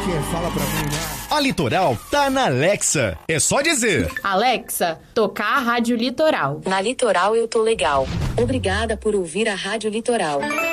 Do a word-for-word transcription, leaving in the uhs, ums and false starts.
que é? Fala pra mim lá. A Litoral tá na Alexa. É só dizer: Alexa, tocar a Rádio Litoral. Na Litoral eu tô legal. Obrigada por ouvir a Rádio Litoral.